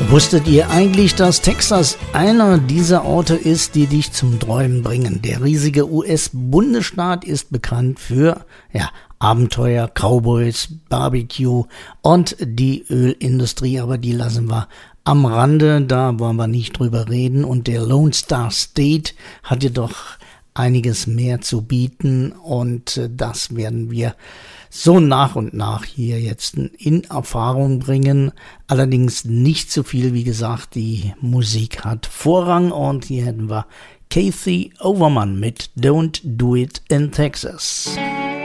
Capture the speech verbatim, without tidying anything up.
Wusstet ihr eigentlich, dass Texas einer dieser Orte ist, die dich zum Träumen bringen? Der riesige U S-Bundesstaat ist bekannt für ja, Abenteuer, Cowboys, Barbecue und die Ölindustrie, aber die lassen wir am Rande, da wollen wir nicht drüber reden. Und der Lone Star State hat jedoch einiges mehr zu bieten und das werden wir so nach und nach hier jetzt in Erfahrung bringen. Allerdings nicht so viel, wie gesagt, die Musik hat Vorrang und hier hätten wir Kathy Overman mit Don't Do It in Texas.